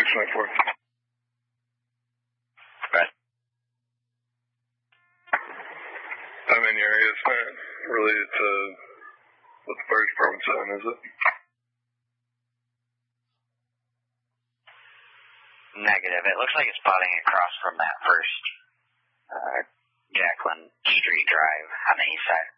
694. Right. I'm in your area. It's not related to what the fire department's on, is it? Negative. It looks like it's plotting across from that first Jacqueline Street Drive on the east side.